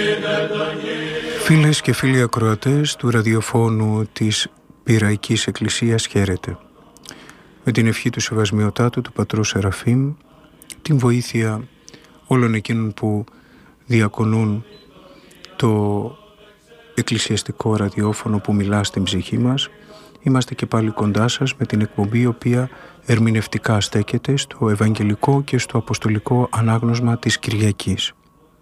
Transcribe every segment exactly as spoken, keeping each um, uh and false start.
Φίλες και φίλοι ακροατές του ραδιοφώνου της Πειραϊκής Εκκλησίας, χαίρετε. Με την ευχή του Σεβασμιωτάτου του Πατρός Σεραφείμ, την βοήθεια όλων εκείνων που διακονούν το εκκλησιαστικό ραδιόφωνο που μιλά στην ψυχή μας, είμαστε και πάλι κοντά σας με την εκπομπή η οποία ερμηνευτικά στέκεται στο Ευαγγελικό και στο Αποστολικό ανάγνωσμα της Κυριακής.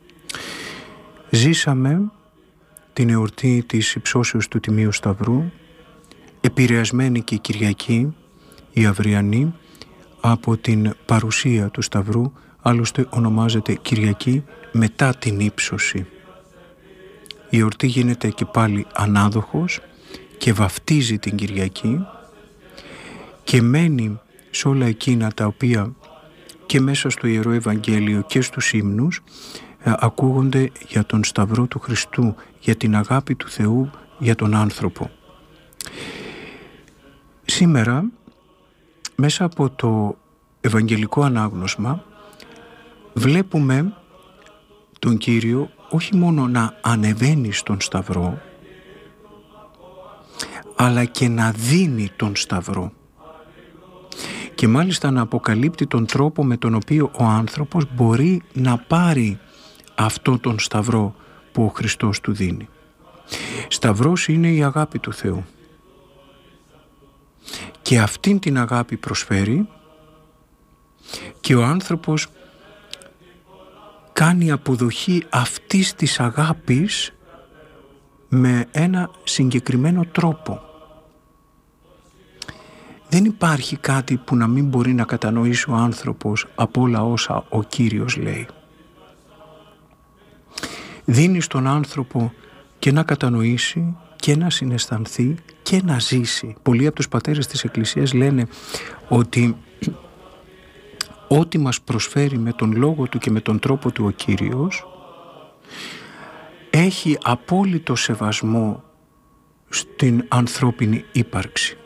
Ζήσαμε την εορτή της υψώσεως του Τιμίου Σταυρού, επηρεασμένη και η Κυριακή, η αυριανή, από την παρουσία του Σταυρού, άλλωστε ονομάζεται Κυριακή μετά την ύψωση. Η εορτή γίνεται και πάλι ανάδοχος και βαφτίζει την Κυριακή και μένει σε όλα εκείνα τα οποία και μέσα στο Ιερό Ευαγγέλιο και στους ύμνους ακούγονται για τον Σταυρό του Χριστού, για την αγάπη του Θεού για τον άνθρωπο. Σήμερα, μέσα από το Ευαγγελικό ανάγνωσμα, βλέπουμε τον Κύριο όχι μόνο να ανεβαίνει στον Σταυρό, αλλά και να δίνει τον Σταυρό. Και μάλιστα να αποκαλύπτει τον τρόπο με τον οποίο ο άνθρωπος μπορεί να πάρει αυτό τον Σταυρό που ο Χριστός του δίνει. Σταυρός είναι η αγάπη του Θεού. Και αυτήν την αγάπη προσφέρει και ο άνθρωπος κάνει αποδοχή αυτής της αγάπης με ένα συγκεκριμένο τρόπο. Δεν υπάρχει κάτι που να μην μπορεί να κατανοήσει ο άνθρωπος από όλα όσα ο Κύριος λέει. Δίνει στον άνθρωπο και να κατανοήσει και να συναισθανθεί και να ζήσει. Πολλοί από τους πατέρες της Εκκλησίας λένε ότι ό,τι μας προσφέρει με τον λόγο του και με τον τρόπο του ο Κύριος έχει απόλυτο σεβασμό στην ανθρώπινη ύπαρξη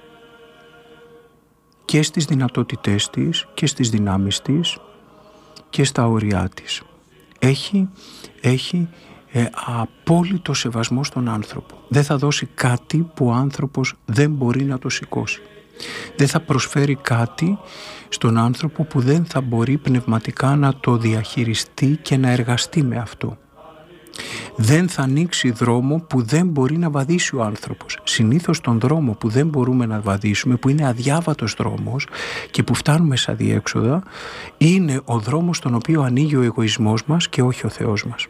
και στις δυνατότητές της και στις δυνάμεις της και στα όρια της. Έχει, έχει ε, απόλυτο σεβασμό στον άνθρωπο. Δεν θα δώσει κάτι που ο άνθρωπος δεν μπορεί να το σηκώσει. Δεν θα προσφέρει κάτι στον άνθρωπο που δεν θα μπορεί πνευματικά να το διαχειριστεί και να εργαστεί με αυτό. Δεν θα ανοίξει δρόμο που δεν μπορεί να βαδίσει ο άνθρωπος. Συνήθως τον δρόμο που δεν μπορούμε να βαδίσουμε, που είναι αδιάβατος δρόμος και που φτάνουμε σε αδιέξοδα, είναι ο δρόμος τον οποίο ανοίγει ο εγωισμός μας και όχι ο Θεός μας.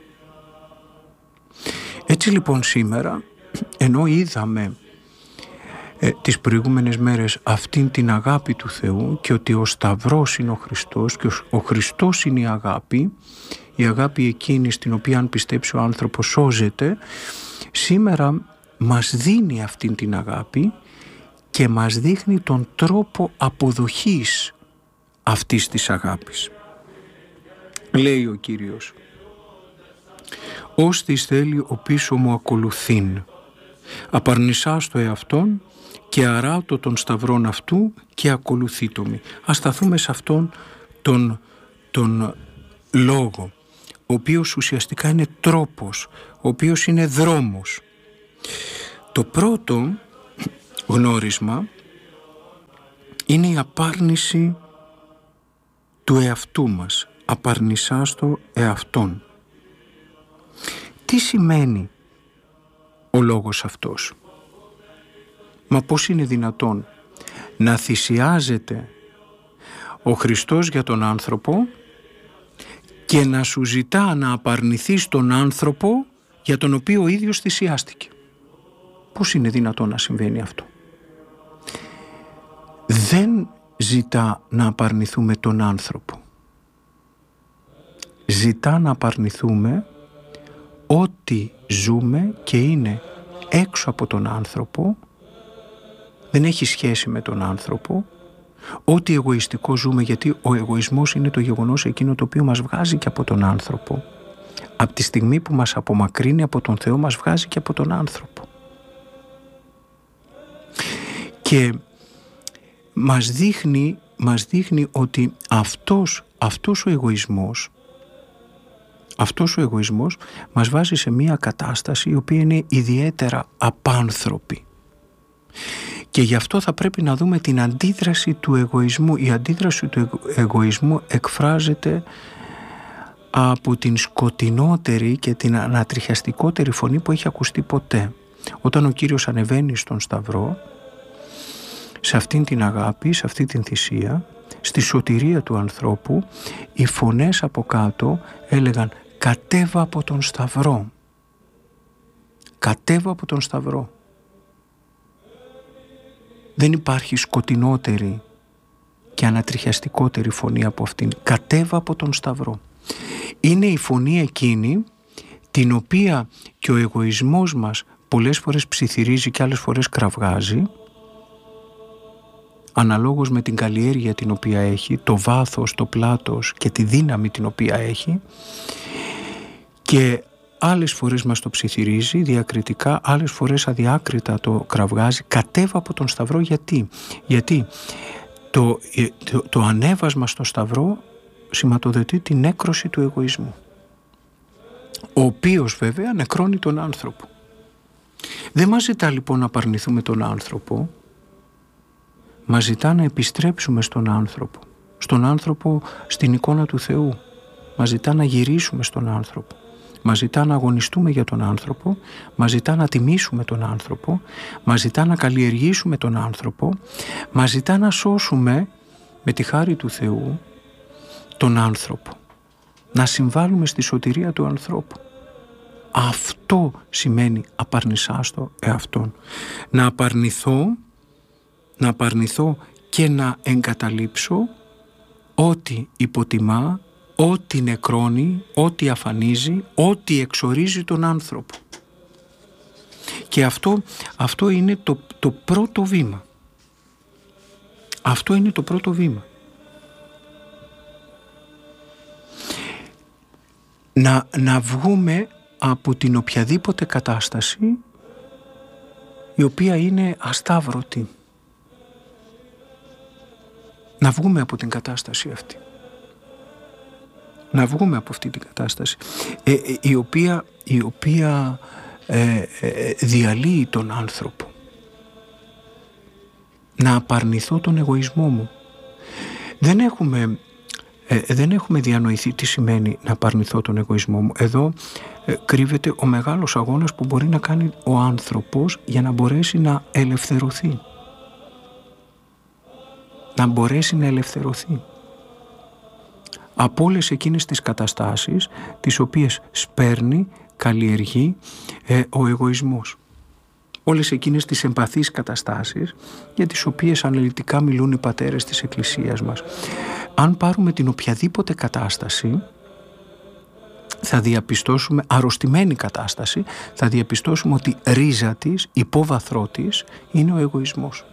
Έτσι λοιπόν σήμερα, ενώ είδαμε ε, τις προηγούμενες μέρες αυτήν την αγάπη του Θεού και ότι ο Σταυρός είναι ο Χριστός και ο Χριστός είναι η αγάπη, η αγάπη εκείνη στην οποία αν πιστέψει ο άνθρωπος σώζεται, σήμερα μας δίνει αυτήν την αγάπη και μας δείχνει τον τρόπο αποδοχής αυτής της αγάπης. Λέει ο Κύριος: «Ως της θέλει ο πίσω μου ακολουθήν, απαρνησάς το εαυτόν και αράτω τον σταυρόν αυτού και ακολουθήτω μη». Ας σταθούμε σε αυτόν τον, τον λόγο, ο οποίος ουσιαστικά είναι τρόπος, ο οποίος είναι δρόμος. Το πρώτο γνώρισμα είναι η απάρνηση του εαυτού μας. Απαρνησάς το εαυτόν. Τι σημαίνει ο λόγος αυτός? Μα πώς είναι δυνατόν να θυσιάζεται ο Χριστός για τον άνθρωπο και να σου ζητά να απαρνηθείς τον άνθρωπο για τον οποίο ο ίδιος θυσιάστηκε? Πώς είναι δυνατόν να συμβαίνει αυτό? Δεν ζητά να απαρνηθούμε τον άνθρωπο. Ζητά να απαρνηθούμε ό,τι ζούμε και είναι έξω από τον άνθρωπο, δεν έχει σχέση με τον άνθρωπο, ό,τι εγωιστικό ζούμε, γιατί ο εγωισμός είναι το γεγονός εκείνο το οποίο μας βγάζει και από τον άνθρωπο. Από τη στιγμή που μας απομακρύνει από τον Θεό, μας βγάζει και από τον άνθρωπο. Και μας δείχνει, μας δείχνει ότι αυτός, αυτός ο εγωισμός, αυτός ο εγωισμός μας βάζει σε μια κατάσταση η οποία είναι ιδιαίτερα απάνθρωπη. Και γι' αυτό θα πρέπει να δούμε την αντίδραση του εγωισμού. Η αντίδραση του εγωισμού εκφράζεται από την σκοτεινότερη και την ανατριχιαστικότερη φωνή που έχει ακουστεί ποτέ. Όταν ο Κύριος ανεβαίνει στον Σταυρό, σε αυτήν την αγάπη, σε αυτή την θυσία, στη σωτηρία του ανθρώπου, οι φωνές από κάτω έλεγαν «Κατέβα από τον Σταυρό, κατέβα από τον Σταυρό». Δεν υπάρχει σκοτεινότερη και ανατριχιαστικότερη φωνή από αυτήν. «Κατέβα από τον Σταυρό». Είναι η φωνή εκείνη την οποία και ο εγωισμός μας πολλές φορές ψιθυρίζει και άλλες φορές κραυγάζει, αναλόγως με την καλλιέργεια την οποία έχει, το βάθος, το πλάτος και τη δύναμη την οποία έχει, και άλλες φορές μας το ψιθυρίζει διακριτικά, άλλες φορές αδιάκριτα το κραυγάζει. Κατέβα από τον Σταυρό. Γιατί, γιατί το, το, το ανέβασμα στο Σταυρό σηματοδοτεί την νέκρωση του εγωισμού, ο οποίος βέβαια νεκρώνει τον άνθρωπο. Δεν μας ζητά λοιπόν να απαρνηθούμε τον άνθρωπο, μας ζητά να επιστρέψουμε στον άνθρωπο, στον άνθρωπο στην εικόνα του Θεού. Μας ζητά να γυρίσουμε στον άνθρωπο, μας ζητά να αγωνιστούμε για τον άνθρωπο, μας ζητά να τιμήσουμε τον άνθρωπο, μας ζητά να καλλιεργήσουμε τον άνθρωπο, μας ζητά να σώσουμε με τη χάρη του Θεού τον άνθρωπο, να συμβάλλουμε στη σωτηρία του ανθρώπου. Αυτό σημαίνει απαρνησάστο εαυτόν. Να απαρνηθώ, να απαρνηθώ και να εγκαταλείψω ό,τι υποτιμά, ό,τι νεκρώνει, ό,τι αφανίζει, ό,τι εξορίζει τον άνθρωπο. Και αυτό, αυτό είναι το, το πρώτο βήμα. Αυτό είναι το πρώτο βήμα. Να, να βγούμε από την οποιαδήποτε κατάσταση η οποία είναι ασταύρωτη. Να βγούμε από την κατάσταση αυτή. Να βγούμε από αυτή την κατάσταση ε, ε, η οποία, η οποία ε, ε, διαλύει τον άνθρωπο. Να απαρνηθώ τον εγωισμό μου. Δεν έχουμε, ε, δεν έχουμε διανοηθεί τι σημαίνει να απαρνηθώ τον εγωισμό μου. Εδώ ε, κρύβεται ο μεγάλος αγώνας που μπορεί να κάνει ο άνθρωπος για να μπορέσει να ελευθερωθεί. Να μπορέσει να ελευθερωθεί από όλες εκείνες τις καταστάσεις τις οποίες σπέρνει, καλλιεργεί ε, ο εγωισμός. Όλες εκείνες τις εμπαθείς καταστάσεις για τις οποίες αναλυτικά μιλούν οι πατέρες της Εκκλησίας μας. Αν πάρουμε την οποιαδήποτε κατάσταση, θα διαπιστώσουμε, αρρωστημένη κατάσταση, θα διαπιστώσουμε ότι ρίζα της, υπόβαθρό της είναι ο εγωισμός.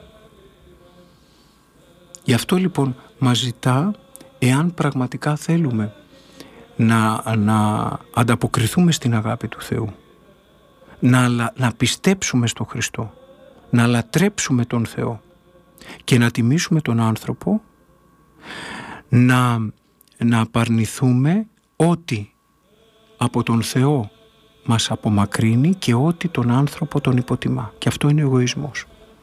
Γι' αυτό λοιπόν μας ζητά, εάν πραγματικά θέλουμε να, να ανταποκριθούμε στην αγάπη του Θεού, να, να πιστέψουμε στον Χριστό, να λατρέψουμε τον Θεό και να τιμήσουμε τον άνθρωπο, να, να απαρνηθούμε ό,τι από τον Θεό μας απομακρύνει και ό,τι τον άνθρωπο τον υποτιμά. Και αυτό είναι εγωισμός.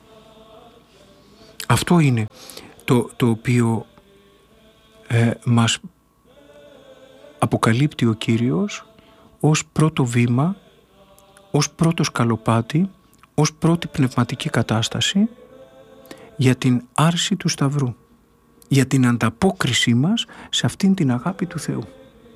Αυτό είναι το, το οποίο ε, μας αποκαλύπτει ο Κύριος ως πρώτο βήμα, ως πρώτο σκαλοπάτι, ως πρώτη πνευματική κατάσταση για την άρση του Σταυρού, για την ανταπόκρισή μας σε αυτήν την αγάπη του Θεού.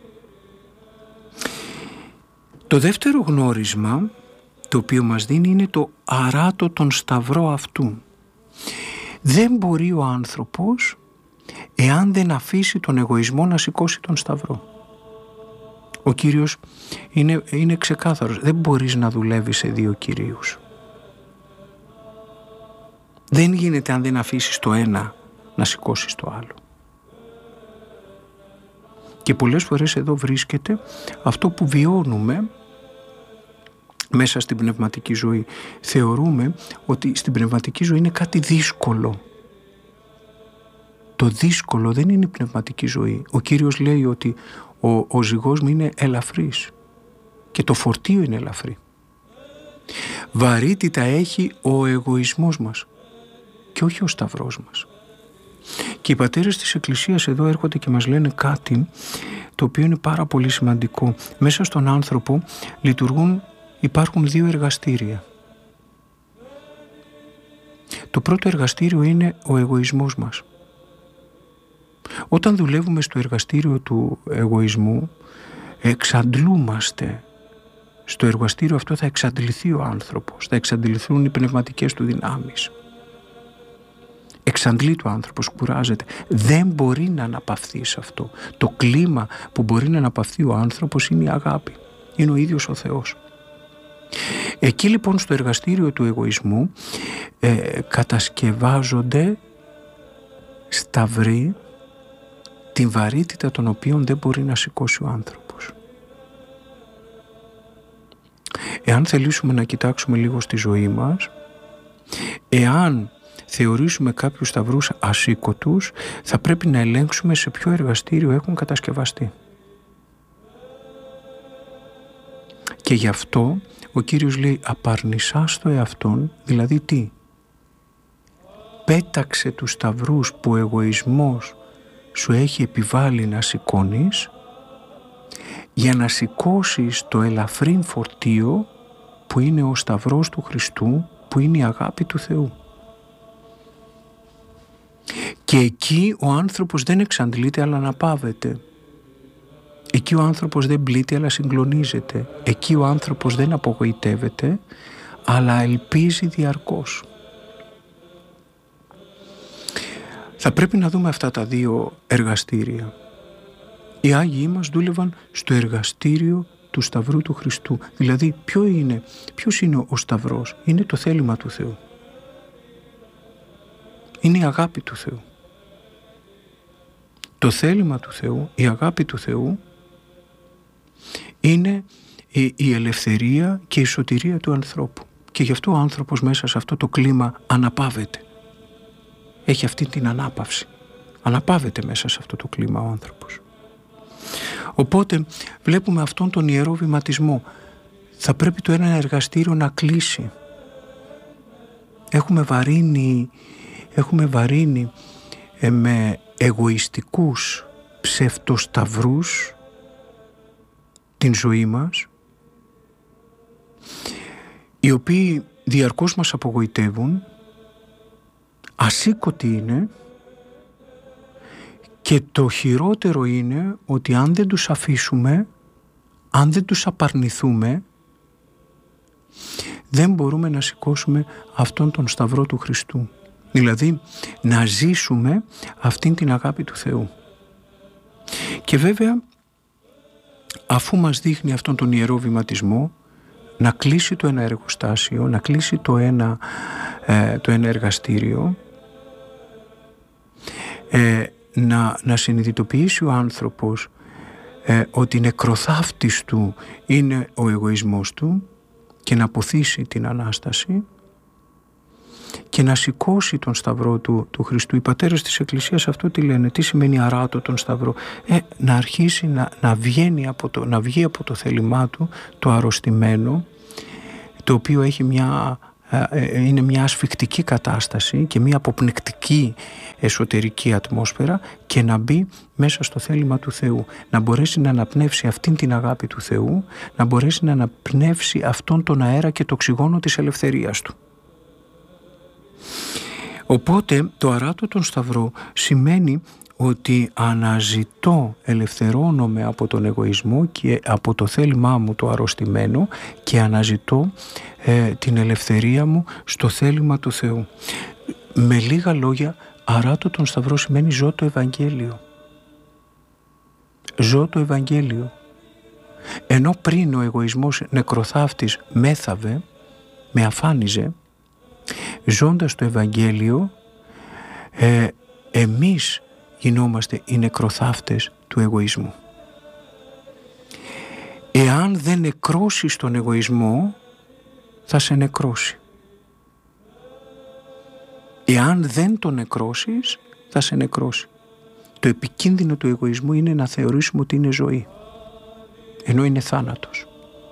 Το δεύτερο γνώρισμα το οποίο μας δίνει είναι το αράτω τον Σταυρό αυτού. Δεν μπορεί ο άνθρωπος εάν δεν αφήσει τον εγωισμό να σηκώσει τον Σταυρό. Ο Κύριος είναι, είναι ξεκάθαρος. Δεν μπορείς να δουλεύεις σε δύο κυρίους. Δεν γίνεται αν δεν αφήσεις το ένα να σηκώσεις το άλλο. Και πολλές φορές εδώ βρίσκεται αυτό που βιώνουμε μέσα στην πνευματική ζωή. Θεωρούμε ότι στην πνευματική ζωή είναι κάτι δύσκολο. Το δύσκολο δεν είναι η πνευματική ζωή. Ο Κύριος λέει ότι ο, ο ζυγός μου είναι ελαφρύς και το φορτίο είναι ελαφρύ. Βαρύτητα έχει ο εγωισμός μας και όχι ο σταυρός μας. Και οι πατέρες της Εκκλησίας εδώ έρχονται και μας λένε κάτι το οποίο είναι πάρα πολύ σημαντικό. Μέσα στον άνθρωπο λειτουργούν, υπάρχουν δύο εργαστήρια. Το πρώτο εργαστήριο είναι ο εγωισμός μας. Όταν δουλεύουμε στο εργαστήριο του εγωισμού, εξαντλούμαστε. Στο εργαστήριο αυτό θα εξαντληθεί ο άνθρωπος, θα εξαντληθούν οι πνευματικές του δυνάμεις. Εξαντλείται ο άνθρωπος, κουράζεται. Δεν μπορεί να αναπαυθεί σε αυτό. Το κλίμα που μπορεί να αναπαυθεί ο άνθρωπος είναι η αγάπη. Είναι ο ίδιος ο Θεός. Εκεί λοιπόν στο εργαστήριο του εγωισμού ε, κατασκευάζονται σταυροί την βαρύτητα των οποίων δεν μπορεί να σηκώσει ο άνθρωπος. Εάν θελήσουμε να κοιτάξουμε λίγο στη ζωή μας, εάν θεωρήσουμε κάποιους σταυρούς ασήκωτους, θα πρέπει να ελέγξουμε σε ποιο εργαστήριο έχουν κατασκευαστεί. Και γι' αυτό ο Κύριος λέει απαρνησάς το εαυτόν, δηλαδή τι? Πέταξε τους σταυρούς που ο εγωισμός σου έχει επιβάλει να σηκώνεις, για να σηκώσεις το ελαφρύν φορτίο που είναι ο σταυρός του Χριστού, που είναι η αγάπη του Θεού. Και εκεί ο άνθρωπος δεν εξαντλείται αλλά αναπαύεται. Εκεί ο άνθρωπος δεν πλήττει αλλά συγκλονίζεται. Εκεί ο άνθρωπος δεν απογοητεύεται αλλά ελπίζει διαρκώς. Θα πρέπει να δούμε αυτά τα δύο εργαστήρια. Οι Άγιοι μας δούλευαν στο εργαστήριο του Σταυρού του Χριστού. Δηλαδή ποιο είναι, ποιος είναι ο Σταυρός? Είναι το θέλημα του Θεού. Είναι η αγάπη του Θεού. Το θέλημα του Θεού, η αγάπη του Θεού είναι η, η ελευθερία και η σωτηρία του ανθρώπου. Και γι' αυτό ο άνθρωπος μέσα σε αυτό το κλίμα αναπαύεται. Έχει αυτή την ανάπαυση. Αναπαύεται μέσα σε αυτό το κλίμα ο άνθρωπος. Οπότε βλέπουμε αυτόν τον ιερό βηματισμό. Θα πρέπει το ένα εργαστήριο να κλείσει. Έχουμε βαρύνει, έχουμε βαρύνει ε, με εγωιστικούς ψευτοσταυρούς την ζωή μας, οι οποίοι διαρκώς μας απογοητεύουν, ασήκωτοι είναι, και το χειρότερο είναι ότι αν δεν τους αφήσουμε, αν δεν τους απαρνηθούμε, δεν μπορούμε να σηκώσουμε αυτόν τον Σταυρό του Χριστού. Δηλαδή να ζήσουμε αυτήν την αγάπη του Θεού. Και βέβαια αφού μας δείχνει αυτόν τον ιερό βηματισμό, να κλείσει το ένα εργοστάσιο, να κλείσει το ένα, ε, το ένα εργαστήριο, ε, να, να συνειδητοποιήσει ο άνθρωπος ε, ότι νεκροθάφτης του είναι ο εγωισμός του και να αποθήσει την Ανάσταση και να σηκώσει τον Σταυρό του, του Χριστού. Οι πατέρες της Εκκλησίας αυτό τι λένε? Τι σημαίνει αράτω τον Σταυρό? Ε, να αρχίσει να, να, βγαίνει από το, να βγει από το θέλημά του το αρρωστημένο, το οποίο έχει μια, ε, είναι μια ασφυκτική κατάσταση και μια αποπνικτική εσωτερική ατμόσφαιρα, και να μπει μέσα στο θέλημα του Θεού, να μπορέσει να αναπνεύσει αυτήν την αγάπη του Θεού, να μπορέσει να αναπνεύσει αυτόν τον αέρα και το οξυγόνο της ελευθερίας του. Οπότε το αράτω τον Σταυρό σημαίνει ότι αναζητώ, ελευθερώνομαι από τον εγωισμό και από το θέλημά μου το αρρωστημένο και αναζητώ ε, την ελευθερία μου στο θέλημα του Θεού. Με λίγα λόγια, αράτω τον Σταυρό σημαίνει ζω το Ευαγγέλιο. Ζω το Ευαγγέλιο. Ενώ πριν ο εγωισμός νεκροθάφτης μέθαβε, με αφάνιζε, ζώντας το Ευαγγέλιο, ε, εμείς γινόμαστε οι νεκροθάφτες του εγωισμού. Εάν δεν νεκρώσεις τον εγωισμό, θα σε νεκρώσει. Εάν δεν τον νεκρώσεις, θα σε νεκρώσει. το επικίνδυνο του εγωισμού είναι να θεωρήσουμε ότι είναι ζωή, ενώ είναι θάνατος.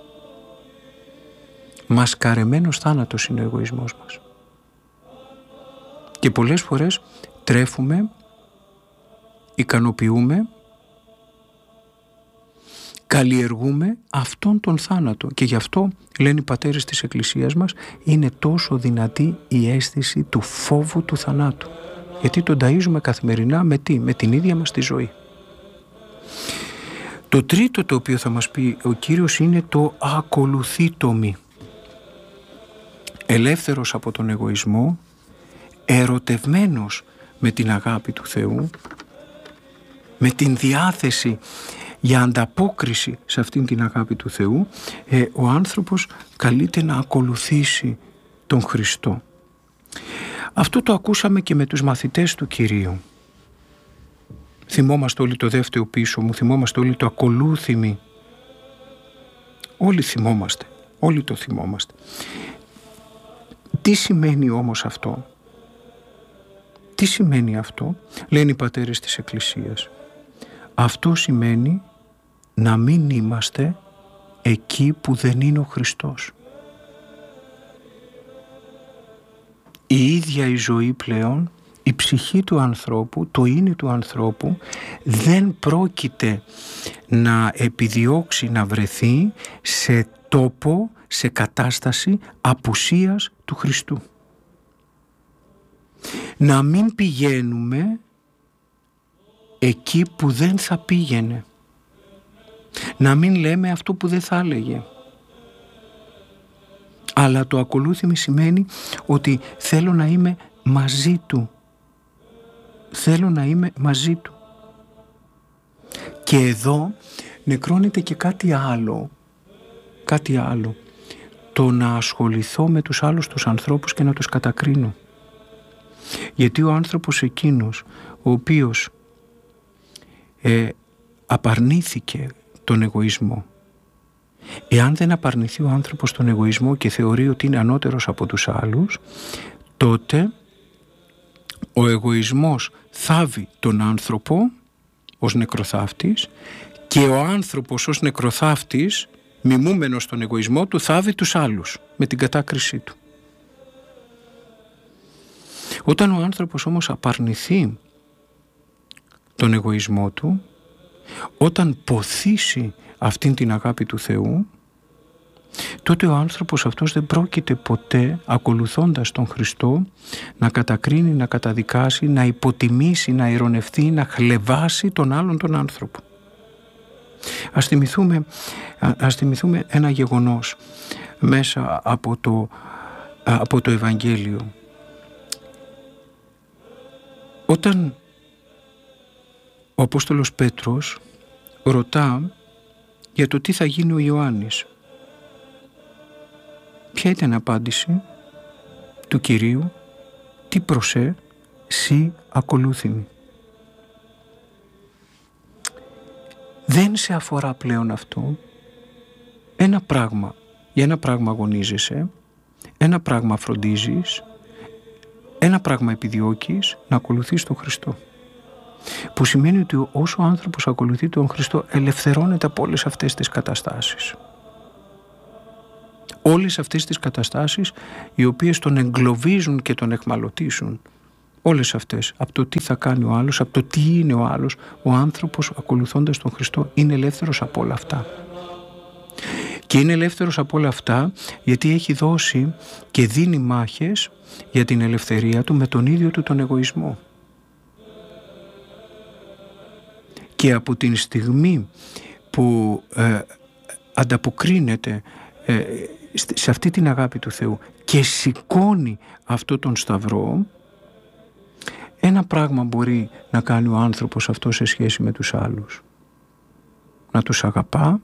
Μασκαρεμένος θάνατος είναι ο εγωισμός μας. Και πολλές φορές τρέφουμε, ικανοποιούμε, καλλιεργούμε αυτόν τον θάνατο. Και γι' αυτό, λένε οι πατέρες της Εκκλησίας μας, είναι τόσο δυνατή η αίσθηση του φόβου του θανάτου. Γιατί τον ταΐζουμε καθημερινά με τι? Με την ίδια μας τη ζωή. Το τρίτο το οποίο θα μας πει ο Κύριος είναι το ακολουθήτομι. Ελεύθερος από τον εγωισμό, ερωτευμένος με την αγάπη του Θεού, με την διάθεση για ανταπόκριση σε αυτήν την αγάπη του Θεού, ε, ο άνθρωπος καλείται να ακολουθήσει τον Χριστό. Αυτό το ακούσαμε και με τους μαθητές του Κυρίου. Θυμόμαστε όλοι το δεύτερο πίσω μου, θυμόμαστε όλοι το ακολούθημι. Όλοι θυμόμαστε, όλοι το θυμόμαστε. Τι σημαίνει όμως αυτό? Τι σημαίνει αυτό? Λένε οι πατέρες της Εκκλησίας. Αυτό σημαίνει να μην είμαστε εκεί που δεν είναι ο Χριστός. Η ίδια η ζωή πλέον, η ψυχή του ανθρώπου, το είναι του ανθρώπου, δεν πρόκειται να επιδιώξει να βρεθεί σε τόπο, σε κατάσταση απουσίας του Χριστού. Να μην πηγαίνουμε εκεί που δεν θα πήγαινε. Να μην λέμε αυτό που δεν θα έλεγε. Αλλά το ακολούθημι σημαίνει ότι θέλω να είμαι μαζί του. Θέλω να είμαι μαζί του. Και εδώ νεκρώνεται και κάτι άλλο. Κάτι άλλο. Το να ασχοληθώ με τους άλλους τους ανθρώπους και να τους κατακρίνω. Γιατί ο άνθρωπος εκείνος, ο οποίος ε, απαρνήθηκε τον εγωισμό, εάν δεν απαρνηθεί ο άνθρωπος τον εγωισμό και θεωρεί ότι είναι ανώτερος από τους άλλους, τότε ο εγωισμός θάβει τον άνθρωπο ως νεκροθάφτης και ο άνθρωπος ως νεκροθάφτης, μιμούμενος τον εγωισμό του, θάβει τους άλλους με την κατάκρισή του. Όταν ο άνθρωπος όμως απαρνηθεί τον εγωισμό του, όταν ποθήσει αυτήν την αγάπη του Θεού, τότε ο άνθρωπος αυτός δεν πρόκειται ποτέ, ακολουθώντας τον Χριστό, να κατακρίνει, να καταδικάσει, να υποτιμήσει, να ειρωνευτεί, να χλεβάσει τον άλλον τον άνθρωπο. Ας θυμηθούμε, ας θυμηθούμε ένα γεγονός μέσα από το, από το Ευαγγέλιο. Όταν ο Απόστολος Πέτρος ρωτά για το τι θα γίνει ο Ιωάννης, ποια ήταν η απάντηση του Κυρίου? Τι προσέ, σύ ακολούθημι. Δεν σε αφορά πλέον αυτό. Ένα πράγμα, για ένα πράγμα αγωνίζεσαι, ένα πράγμα φροντίζεις, ένα πράγμα επιδιώκεις, να ακολουθείς τον Χριστό. Που σημαίνει ότι όσο ο άνθρωπος ακολουθεί τον Χριστό, ελευθερώνεται από όλες αυτές τις καταστάσεις. Όλες αυτές τις καταστάσεις οι οποίες τον εγκλωβίζουν και τον εχμαλωτίσουν. Όλες αυτές, από το τι θα κάνει ο άλλος, από το τι είναι ο άλλος, ο άνθρωπος ακολουθώντας τον Χριστό είναι ελεύθερος από όλα αυτά. Και είναι ελεύθερος από όλα αυτά γιατί έχει δώσει και δίνει μάχες για την ελευθερία του με τον ίδιο του τον εγωισμό. Και από την στιγμή που ε, ανταποκρίνεται ε, σε αυτή την αγάπη του Θεού και σηκώνει αυτό τον σταυρό, ένα πράγμα μπορεί να κάνει ο άνθρωπος αυτό σε σχέση με τους άλλους. Να τους αγαπά,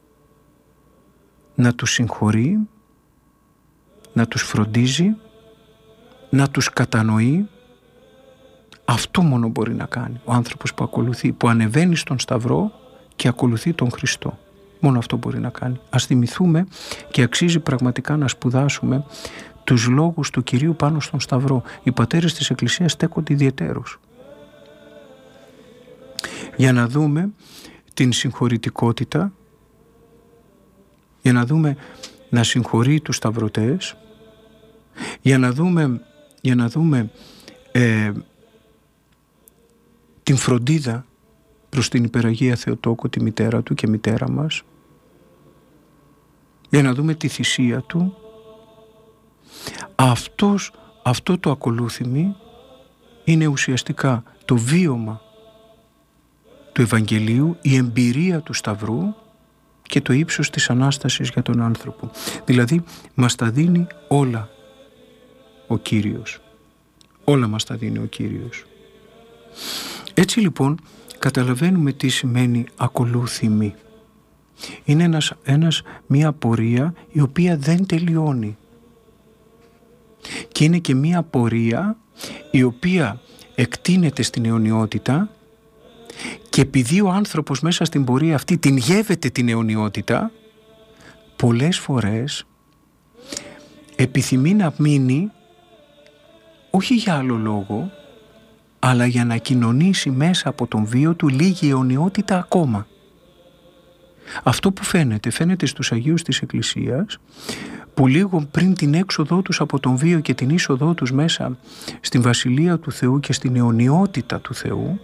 να τους συγχωρεί, να τους φροντίζει, να τους κατανοεί. Αυτό μόνο μπορεί να κάνει ο άνθρωπος που ακολουθεί, που ανεβαίνει στον σταυρό και ακολουθεί τον Χριστό. Μόνο αυτό μπορεί να κάνει. Ας θυμηθούμε, και αξίζει πραγματικά να σπουδάσουμε, τους λόγους του Κυρίου πάνω στον σταυρό. Οι πατέρες της Εκκλησίας στέκονται ιδιαιτέρως. για να δούμε την συγχωρητικότητα, για να δούμε να συγχωρεί τους σταυρωτές, για να δούμε, για να δούμε ε, την φροντίδα προς την Υπεραγία Θεοτόκο, τη μητέρα του και μητέρα μας, για να δούμε τη θυσία του. Αυτός, αυτό το ακολούθημι είναι ουσιαστικά το βίωμα του Ευαγγελίου, η εμπειρία του Σταυρού και το ύψος της Ανάστασης για τον άνθρωπο. Δηλαδή μας τα δίνει όλα ο Κύριος. Όλα μας τα δίνει ο Κύριος. Έτσι λοιπόν καταλαβαίνουμε τι σημαίνει ακολούθημι. Είναι ένας, ένας, μια πορεία η οποία δεν τελειώνει. Και είναι και μια πορεία η οποία εκτείνεται στην αιωνιότητα, και επειδή ο άνθρωπος μέσα στην πορεία αυτή την γεύεται την αιωνιότητα, πολλές φορές επιθυμεί να μείνει όχι για άλλο λόγο, αλλά για να κοινωνήσει μέσα από τον βίο του λίγη αιωνιότητα ακόμα. Αυτό που φαίνεται, φαίνεται στους Αγίους της Εκκλησίας, που λίγο πριν την έξοδό τους από τον βίο και την είσοδό τους μέσα στην Βασιλεία του Θεού και στην αιωνιότητα του Θεού,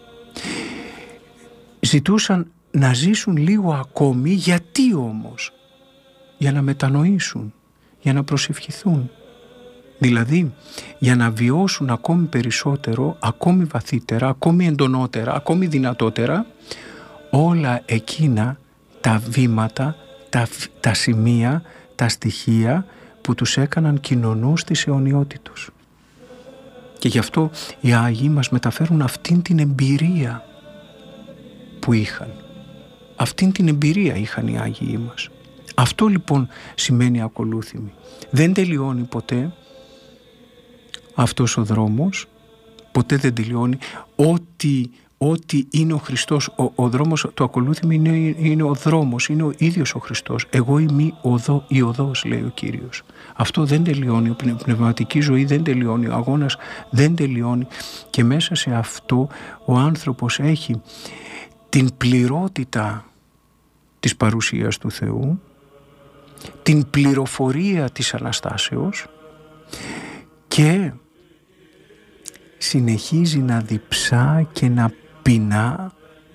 ζητούσαν να ζήσουν λίγο ακόμη. Γιατί όμως? Για να μετανοήσουν, για να προσευχηθούν. Δηλαδή για να βιώσουν ακόμη περισσότερο, ακόμη βαθύτερα, ακόμη εντονότερα, ακόμη δυνατότερα όλα εκείνα τα βήματα, τα, τα σημεία, τα στοιχεία που τους έκαναν κοινωνούς της αιωνιότητος. Και γι' αυτό οι Άγιοι μας μεταφέρουν αυτήν την εμπειρία που είχαν. Αυτήν την εμπειρία είχαν οι Άγιοι μας. Αυτό λοιπόν σημαίνει ακολούθημι. Δεν τελειώνει ποτέ αυτός ο δρόμος, ποτέ δεν τελειώνει. Ό,τι, ό,τι είναι ο Χριστός, ο, ο δρόμος του ακολούθημι είναι, είναι ο δρόμος, είναι ο ίδιος ο Χριστός. Εγώ είμαι οδό, η οδός, λέει ο Κύριος. Αυτό δεν τελειώνει, η πνευματική ζωή δεν τελειώνει, ο αγώνας δεν τελειώνει, και μέσα σε αυτό ο άνθρωπος έχει την πληρότητα της παρουσίας του Θεού, την πληροφορία της Αναστάσεως, και συνεχίζει να διψά και να πεινά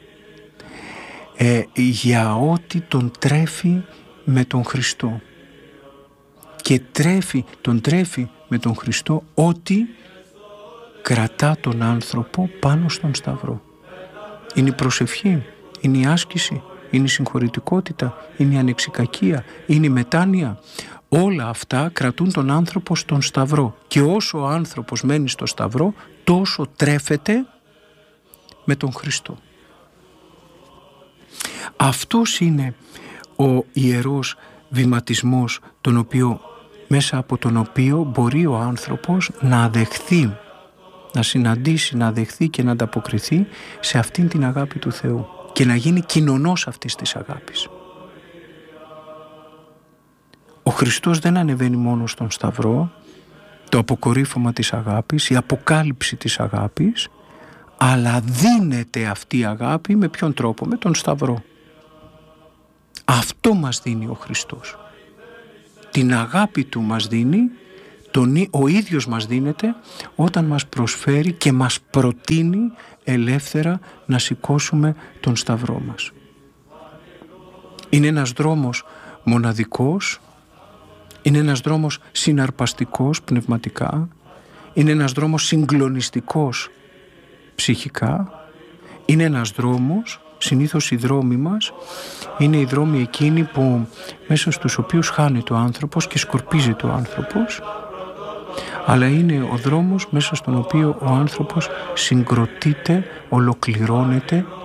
ε, για ό,τι τον τρέφει με τον Χριστό. Και τρέφει, τον τρέφει με τον Χριστό ό,τι κρατά τον άνθρωπο πάνω στον Σταυρό. Είναι η προσευχή, είναι η άσκηση, είναι η συγχωρητικότητα, είναι η ανεξικακία, είναι η μετάνοια. Όλα αυτά κρατούν τον άνθρωπο στον Σταυρό, και όσο ο άνθρωπος μένει στο Σταυρό, τόσο τρέφεται με τον Χριστό. Αυτός είναι ο ιερός βηματισμός, τον οποίο, μέσα από τον οποίο μπορεί ο άνθρωπος να αδεχθεί, να συναντήσει, να αδεχθεί και να ανταποκριθεί σε αυτήν την αγάπη του Θεού και να γίνει κοινωνός αυτής της αγάπης. Ο Χριστός δεν ανεβαίνει μόνο στον Σταυρό, το αποκορύφωμα της αγάπης, η αποκάλυψη της αγάπης, αλλά δίνεται αυτή η αγάπη με ποιον τρόπο? Με τον Σταυρό. Αυτό μας δίνει ο Χριστός. Την αγάπη του μας δίνει, τον, ο ίδιος μας δίνεται όταν μας προσφέρει και μας προτείνει ελεύθερα να σηκώσουμε τον Σταυρό μας. Είναι ένας δρόμος μοναδικός, είναι ένας δρόμος συναρπαστικός πνευματικά, είναι ένας δρόμος συγκλονιστικός ψυχικά, είναι ένας δρόμος, συνήθως οι δρόμοι μας είναι οι δρόμοι εκείνοι που, μέσα στους οποίους χάνεται ο άνθρωπος και σκορπίζεται ο άνθρωπος, αλλά είναι ο δρόμος μέσα στον οποίο ο άνθρωπος συγκροτείται, ολοκληρώνεται